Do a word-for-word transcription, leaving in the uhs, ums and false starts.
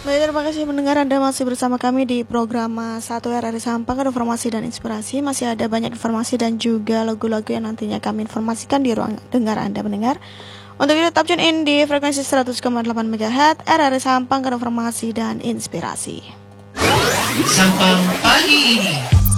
Baik, terima kasih mendengar. Anda masih bersama kami di program satu R R I Sampang, informasi dan inspirasi. Masih ada banyak informasi dan juga lagu-lagu yang nantinya kami informasikan di ruang dengar Anda mendengar. Untuk itu tetap tune in di frekuensi seratus koma delapan megahertz R R I Sampang, informasi dan inspirasi. Sampang pagi ini.